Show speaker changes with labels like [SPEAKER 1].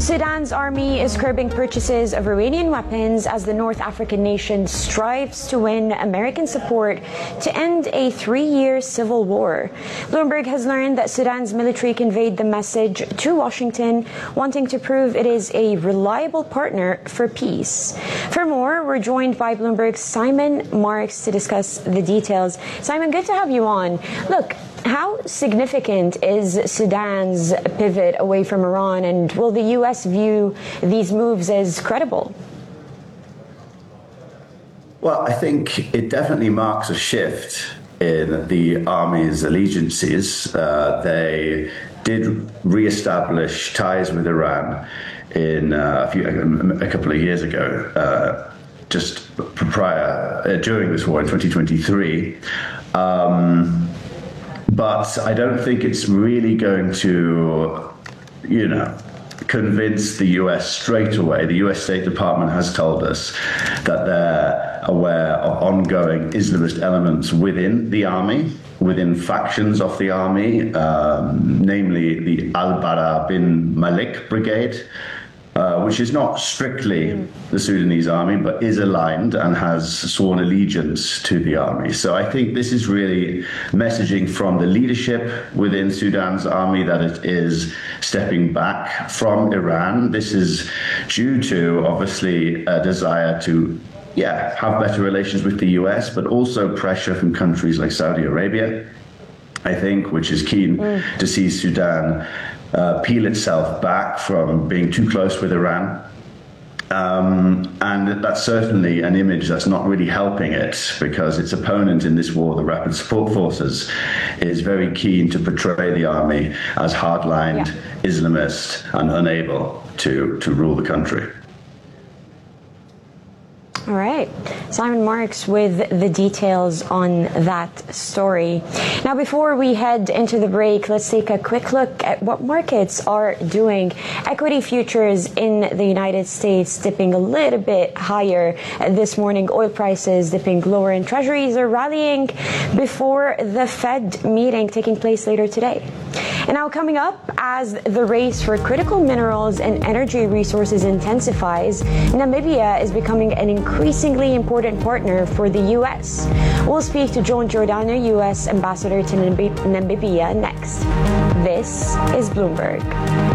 [SPEAKER 1] Sudan's army is curbing purchases of Iranian weapons as the North African nation strives to win American support to end a 3-year civil war. Bloomberg has learned that Sudan's military conveyed the message to Washington, wanting to prove it is a reliable partner for peace. For more, we're joined by Bloomberg's Simon Marks to discuss the details. Simon, good to have you on. Look, how significant is Sudan's pivot away from Iran, and will the U.S. view these moves as credible?
[SPEAKER 2] Well, I think it definitely marks a shift in the army's allegiances. They did reestablish ties with Iran in a couple of years ago, just prior during this war in 2023. But I don't think it's really going to, convince the U.S. straight away. The U.S. State Department has told us that they're aware of ongoing Islamist elements within the army, within factions of the army, namely the Al-Bara bin Malik Brigade, which is not strictly the Sudanese army, but is aligned and has sworn allegiance to the army. So I think this is really messaging from the leadership within Sudan's army that it is stepping back from Iran. This is due to, obviously, a desire to have better relations with the US, but also pressure from countries like Saudi Arabia, I think, which is keen to see Sudan peel itself back from being too close with Iran. And that's certainly an image that's not really helping it, because its opponent in this war, the Rapid Support Forces, is very keen to portray the army as hardlined, Islamist, and unable to rule the country.
[SPEAKER 1] All right. Simon Marks with the details on that story. Now, before we head into the break, let's take a quick look at what markets are doing. Equity futures in the United States dipping a little bit higher this morning. Oil prices dipping lower, and treasuries are rallying before the Fed meeting taking place later today. And now, coming up, as the race for critical minerals and energy resources intensifies, Namibia is becoming an increasingly important partner for the U.S. We'll speak to John Giordano, U.S. Ambassador to Namibia, next. This is Bloomberg.